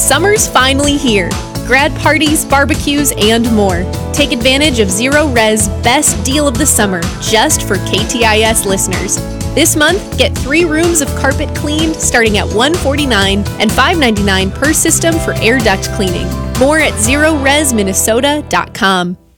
Summer's finally here. Grad parties, barbecues, and more. Take advantage of Zero Res best deal of the summer just for KTIS listeners. This month, get 3 rooms of carpet cleaned starting at $149 and $599 per system for air duct cleaning. More at ZeroResMinnesota.com.